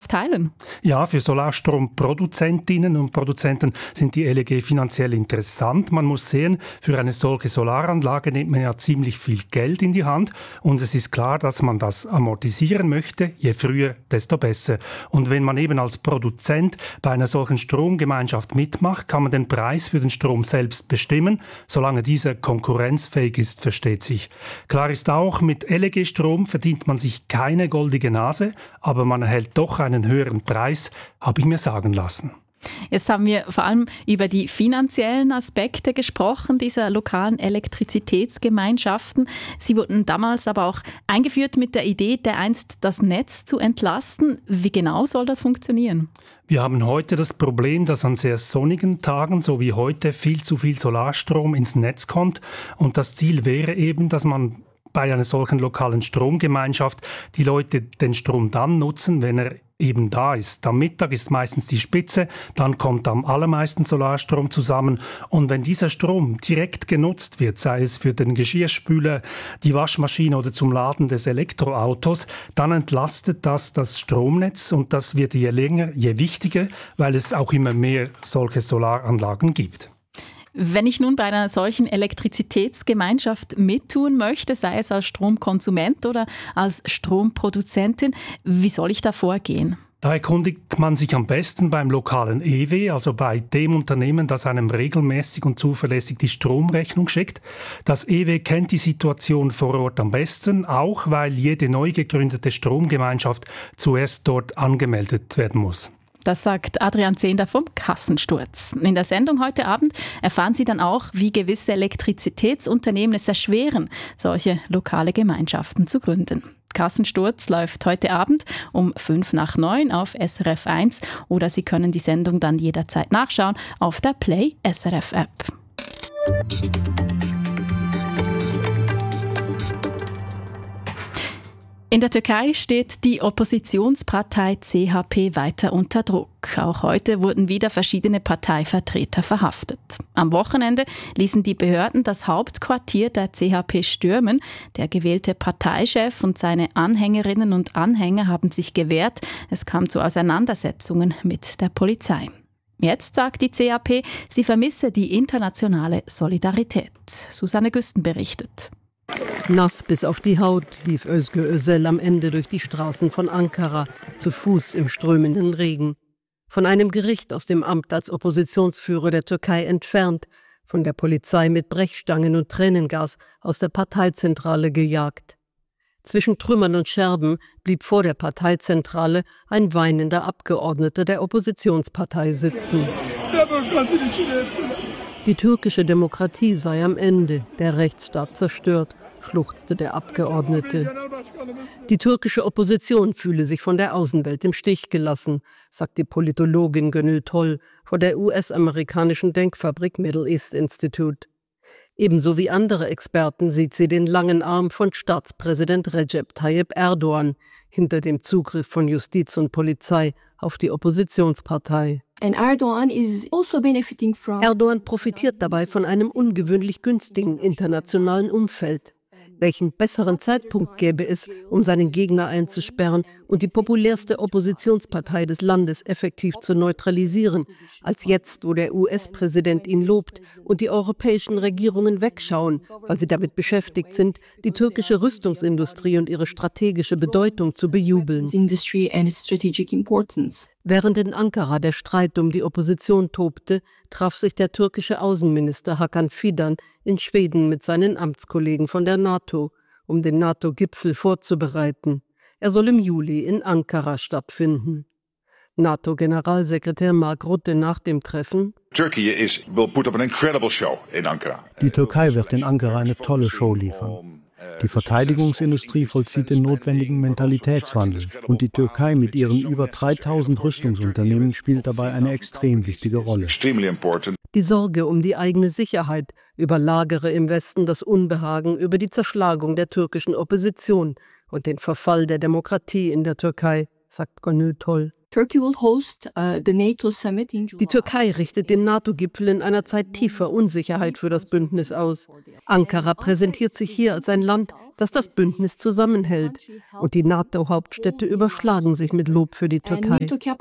teilen? Ja, für Solarstromproduzentinnen und Produzenten sind die LEG finanziell interessant. Man muss sehen, für eine solche Solaranlage nimmt man ja ziemlich viel Geld in die Hand und es ist klar, dass man das amortisieren möchte. Je früher, desto besser. Und wenn man eben als Produzent bei einer solchen Stromgemeinschaft mitmacht, kann man den Preis für den Strom selbst bestimmen, solange dieser konkurrenzfähig ist, versteht sich. Klar ist auch, mit LEG-Strom verdient man sich keine goldige Nase, aber man erhält doch einen höheren Preis, habe ich mir sagen lassen. Jetzt haben wir vor allem über die finanziellen Aspekte gesprochen, dieser lokalen Elektrizitätsgemeinschaften. Sie wurden damals aber auch eingeführt mit der Idee, dereinst das Netz zu entlasten. Wie genau soll das funktionieren? Wir haben heute das Problem, dass an sehr sonnigen Tagen, so wie heute, viel zu viel Solarstrom ins Netz kommt. Und das Ziel wäre eben, dass man bei einer solchen lokalen Stromgemeinschaft die Leute den Strom dann nutzen, wenn er eben da ist. Am Mittag ist meistens die Spitze, dann kommt am allermeisten Solarstrom zusammen. Und wenn dieser Strom direkt genutzt wird, sei es für den Geschirrspüler, die Waschmaschine oder zum Laden des Elektroautos, dann entlastet das Stromnetz und das wird je länger, je wichtiger, weil es auch immer mehr solche Solaranlagen gibt. Wenn ich nun bei einer solchen Elektrizitätsgemeinschaft mittun möchte, sei es als Stromkonsument oder als Stromproduzentin, wie soll ich da vorgehen? Da erkundigt man sich am besten beim lokalen EW, also bei dem Unternehmen, das einem regelmäßig und zuverlässig die Stromrechnung schickt. Das EW kennt die Situation vor Ort am besten, auch weil jede neu gegründete Stromgemeinschaft zuerst dort angemeldet werden muss. Das sagt Adrian Zehnder vom Kassensturz. In der Sendung heute Abend erfahren Sie dann auch, wie gewisse Elektrizitätsunternehmen es erschweren, solche lokale Gemeinschaften zu gründen. Kassensturz läuft heute Abend um 8:55 auf SRF 1 oder Sie können die Sendung dann jederzeit nachschauen auf der Play SRF App. In der Türkei steht die Oppositionspartei CHP weiter unter Druck. Auch heute wurden wieder verschiedene Parteivertreter verhaftet. Am Wochenende ließen die Behörden das Hauptquartier der CHP stürmen. Der gewählte Parteichef und seine Anhängerinnen und Anhänger haben sich gewehrt. Es kam zu Auseinandersetzungen mit der Polizei. Jetzt sagt die CHP, sie vermisse die internationale Solidarität. Susanne Güsten berichtet. Nass bis auf die Haut lief Özgür Özel am Ende durch die Straßen von Ankara, zu Fuß im strömenden Regen. Von einem Gericht aus dem Amt als Oppositionsführer der Türkei entfernt, von der Polizei mit Brechstangen und Tränengas aus der Parteizentrale gejagt. Zwischen Trümmern und Scherben blieb vor der Parteizentrale ein weinender Abgeordneter der Oppositionspartei sitzen. Die türkische Demokratie sei am Ende, der Rechtsstaat zerstört, schluchzte der Abgeordnete. Die türkische Opposition fühle sich von der Außenwelt im Stich gelassen, sagt die Politologin Gönül Toll vor der US-amerikanischen Denkfabrik Middle East Institute. Ebenso wie andere Experten sieht sie den langen Arm von Staatspräsident Recep Tayyip Erdogan hinter dem Zugriff von Justiz und Polizei auf die Oppositionspartei. Erdogan profitiert dabei von einem ungewöhnlich günstigen internationalen Umfeld. Welchen besseren Zeitpunkt gäbe es, um seinen Gegner einzusperren und die populärste Oppositionspartei des Landes effektiv zu neutralisieren, als jetzt, wo der US-Präsident ihn lobt und die europäischen Regierungen wegschauen, weil sie damit beschäftigt sind, die türkische Rüstungsindustrie und ihre strategische Bedeutung zu bejubeln. Während in Ankara der Streit um die Opposition tobte, traf sich der türkische Außenminister Hakan Fidan in Schweden mit seinen Amtskollegen von der NATO, um den NATO-Gipfel vorzubereiten. Er soll im Juli in Ankara stattfinden. NATO-Generalsekretär Mark Rutte nach dem Treffen: Die Türkei wird in Ankara eine tolle Show liefern. Die Verteidigungsindustrie vollzieht den notwendigen Mentalitätswandel und die Türkei mit ihren über 3000 Rüstungsunternehmen spielt dabei eine extrem wichtige Rolle. Die Sorge um die eigene Sicherheit überlagere im Westen das Unbehagen über die Zerschlagung der türkischen Opposition und den Verfall der Demokratie in der Türkei, sagt Gönül Toll. Die Türkei richtet den NATO-Gipfel in einer Zeit tiefer Unsicherheit für das Bündnis aus. Ankara präsentiert sich hier als ein Land, das das Bündnis zusammenhält. Und die NATO-Hauptstädte überschlagen sich mit Lob für die Türkei.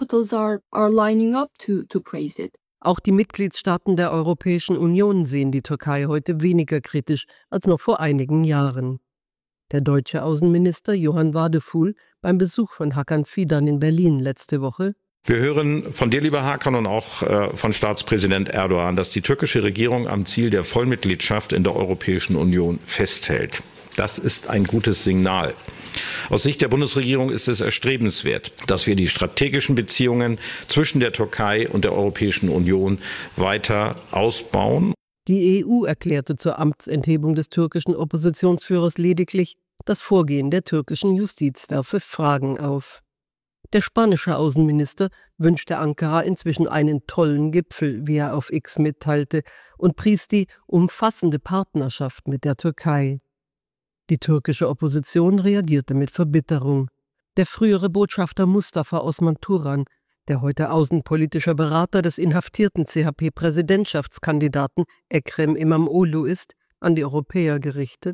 Auch die Mitgliedstaaten der Europäischen Union sehen die Türkei heute weniger kritisch als noch vor einigen Jahren. Der deutsche Außenminister Johann Wadephul beim Besuch von Hakan Fidan in Berlin letzte Woche: Wir hören von dir, lieber Hakan, und auch von Staatspräsident Erdogan, dass die türkische Regierung am Ziel der Vollmitgliedschaft in der Europäischen Union festhält. Das ist ein gutes Signal. Aus Sicht der Bundesregierung ist es erstrebenswert, dass wir die strategischen Beziehungen zwischen der Türkei und der Europäischen Union weiter ausbauen. Die EU erklärte zur Amtsenthebung des türkischen Oppositionsführers lediglich, das Vorgehen der türkischen Justiz werfe Fragen auf. Der spanische Außenminister wünschte Ankara inzwischen einen tollen Gipfel, wie er auf X mitteilte, und pries die umfassende Partnerschaft mit der Türkei. Die türkische Opposition reagierte mit Verbitterung. Der frühere Botschafter Mustafa Osman Turan, der heute außenpolitischer Berater des inhaftierten CHP-Präsidentschaftskandidaten Ekrem İmamoğlu ist, an die Europäer gerichtet: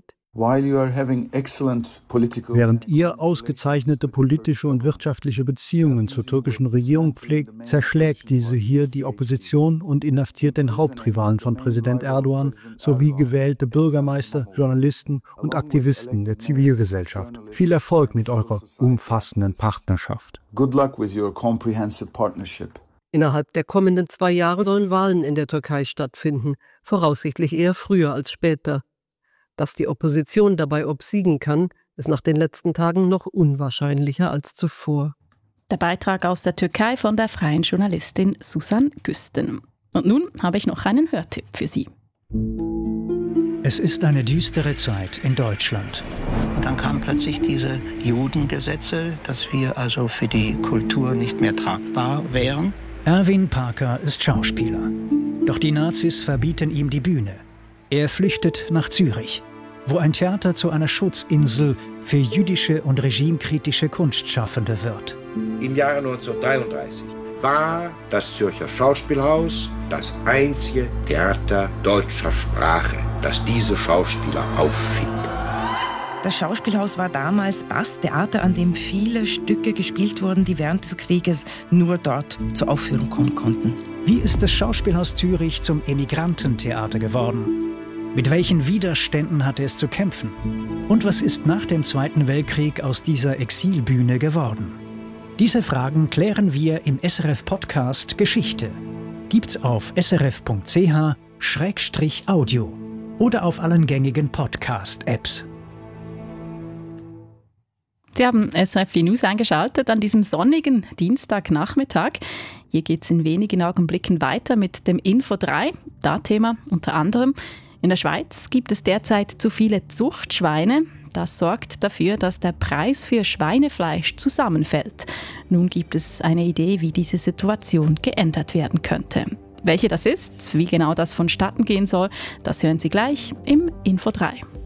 Während ihr ausgezeichnete politische und wirtschaftliche Beziehungen zur türkischen Regierung pflegt, zerschlägt diese hier die Opposition und inhaftiert den Hauptrivalen von Präsident Erdogan sowie gewählte Bürgermeister, Journalisten und Aktivisten der Zivilgesellschaft. Viel Erfolg mit eurer umfassenden Partnerschaft. Innerhalb der kommenden 2 Jahre sollen Wahlen in der Türkei stattfinden, voraussichtlich eher früher als später. Dass die Opposition dabei obsiegen kann, ist nach den letzten Tagen noch unwahrscheinlicher als zuvor. Der Beitrag aus der Türkei von der freien Journalistin Susan Güsten. Und nun habe ich noch einen Hörtipp für Sie. Es ist eine düstere Zeit in Deutschland. Und dann kamen plötzlich diese Judengesetze, dass wir also für die Kultur nicht mehr tragbar wären. Erwin Parker ist Schauspieler. Doch die Nazis verbieten ihm die Bühne. Er flüchtet nach Zürich, wo ein Theater zu einer Schutzinsel für jüdische und regimekritische Kunstschaffende wird. Im Jahre 1933 war das Zürcher Schauspielhaus das einzige Theater deutscher Sprache, das diese Schauspieler auffing. Das Schauspielhaus war damals das Theater, an dem viele Stücke gespielt wurden, die während des Krieges nur dort zur Aufführung kommen konnten. Wie ist das Schauspielhaus Zürich zum Emigrantentheater geworden? Mit welchen Widerständen hatte es zu kämpfen? Und was ist nach dem Zweiten Weltkrieg aus dieser Exilbühne geworden? Diese Fragen klären wir im SRF-Podcast Geschichte. Gibt's auf srf.ch/audio oder auf allen gängigen Podcast-Apps. Sie haben SRF 4 News eingeschaltet an diesem sonnigen Dienstagnachmittag. Hier geht es in wenigen Augenblicken weiter mit dem Info 3. Da Thema unter anderem: In der Schweiz gibt es derzeit zu viele Zuchtschweine. Das sorgt dafür, dass der Preis für Schweinefleisch zusammenfällt. Nun gibt es eine Idee, wie diese Situation geändert werden könnte. Welche das ist, wie genau das vonstatten gehen soll, das hören Sie gleich im Info 3.